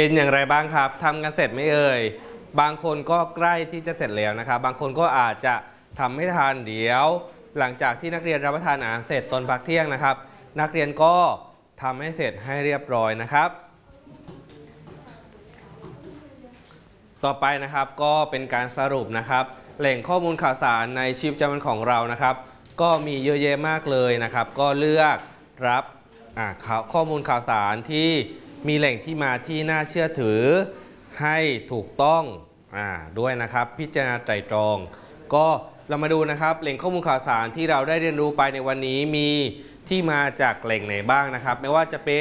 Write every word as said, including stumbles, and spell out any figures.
เป็นอย่างไรบ้างครับทำกันเสร็จไหมเอ่ยบางคนก็ใกล้ที่จะเสร็จแล้วนะครับบางคนก็อาจจะทำไม่ทันเดี๋ยวหลังจากที่นักเรียนรับประทานอาหารเสร็จตอนพักเที่ยงนะครับนักเรียนก็ทำให้เสร็จให้เรียบร้อยนะครับต่อไปนะครับก็เป็นการสรุปนะครับแหล่งข้อมูลข่าวสารในชีวิตประจำวันของเรานะครับก็มีเยอะแยะมากเลยนะครับก็เลือกรับข้อมูลข่าวสารที่มีแหล่งที่มาที่น่าเชื่อถือให้ถูกต้องอ่าด้วยนะครับพิจารณาไตร่ตรองก็เรามาดูนะครับแหล่งข้อมูลข่าวสารที่เราได้เรียนรู้ไปในวันนี้มีที่มาจากแหล่งไหนบ้างนะครับไม่ว่าจะเป็น